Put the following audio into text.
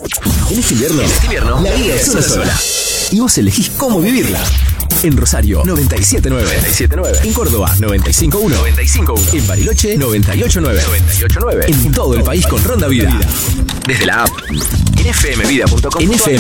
En este invierno, la vida es una sola. Y vos elegís cómo vivirla. En Rosario, 97.9. En Córdoba, 95.1. En Bariloche, 98.9. En todo el país con Ronda Vida. Desde la app. En fmvida.com. En FM